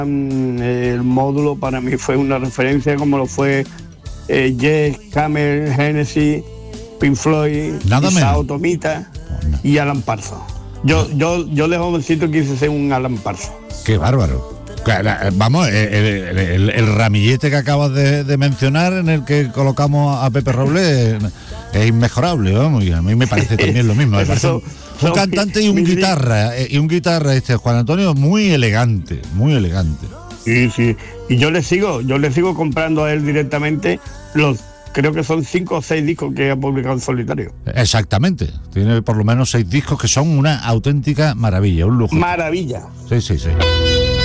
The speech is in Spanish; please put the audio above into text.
El módulo para mí fue una referencia, como lo fue Yes, Camel, Genesis, Pink Floyd, Isao Tomita y Alan Parsons. Yo de jovencito quise ser un Alan Parsons. ¡Qué bárbaro! Vamos, el ramillete que acabas de mencionar, en el que colocamos a Pepe Robles, es inmejorable, vamos, y a mí me parece también lo mismo. Un cantante y un guitarra, Juan Antonio, muy elegante. Sí. Y yo le sigo comprando a él directamente creo que son 5 o 6 discos que ha publicado en solitario. Exactamente. Tiene por lo menos 6 discos que son una auténtica maravilla, un lujo. Maravilla. Sí.